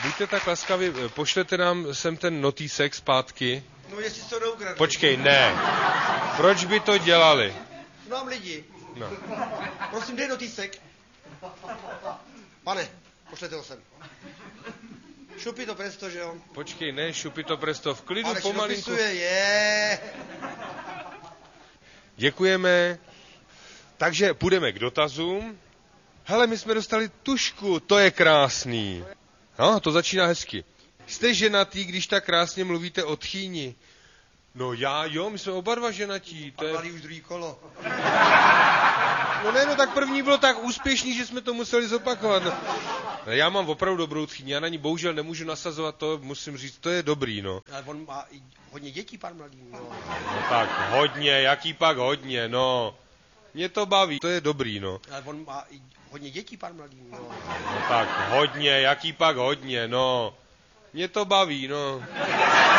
Buďte tak laskaví, pošlete nám sem ten notýsek zpátky. No jestli to neukradli. Počkej, ne. Proč by to dělali? Mám lidi. No. Prosím, dej notýsek. Pane, pošlete ho sem. Šupi to presto, že jo? Počkej, ne, šupi to presto, v klidu, ale pomalinku. je. Děkujeme. Takže půjdeme k dotazům. Hele, my jsme dostali tušku, to je krásný. No, to začíná hezky. Jste ženatý, když tak krásně mluvíte o tchýni? No jo, my jsme oba dva ženatí. To je... už druhý kolo. No ne, no tak první bylo tak úspěšný, že jsme to museli zopakovat. Já mám opravdu dobrou tchýni, já na ní bohužel nemůžu nasazovat, to musím říct, to je dobrý, no. Ale on má i hodně dětí, pan mladý, no. No tak hodně, jaký pak hodně, no. Mě to baví, to je dobrý, no. Ale on má i hodně dětí, pan mladý, no. No tak hodně, jaký pak hodně, no. Mě to baví, no.